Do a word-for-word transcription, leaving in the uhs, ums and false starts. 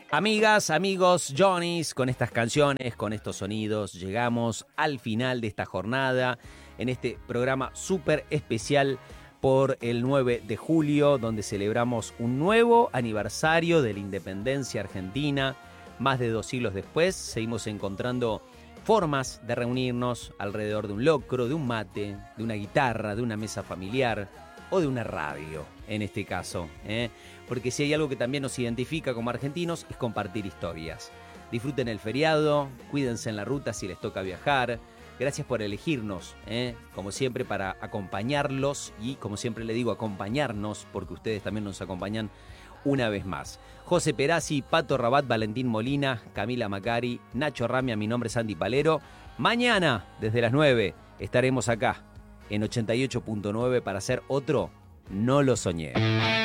Amigas, amigos, Johnnies, con estas canciones, con estos sonidos, llegamos al final de esta jornada, en este programa súper especial por el nueve de julio, donde celebramos un nuevo aniversario de la independencia argentina. Más de dos siglos después, seguimos encontrando formas de reunirnos alrededor de un locro, de un mate, de una guitarra, de una mesa familiar o de una radio, en este caso, ¿eh? Porque si hay algo que también nos identifica como argentinos es compartir historias. Disfruten el feriado, cuídense en la ruta si les toca viajar. Gracias por elegirnos, ¿eh? Como siempre, para acompañarlos y, como siempre le digo, acompañarnos, porque ustedes también nos acompañan una vez más. José Perazzi, Pato Rabat, Valentín Molina, Camila Macari, Nacho Ramia, mi nombre es Andy Palero. Mañana, desde las nueve, estaremos acá en ochenta y ocho punto nueve para hacer otro No lo soñé.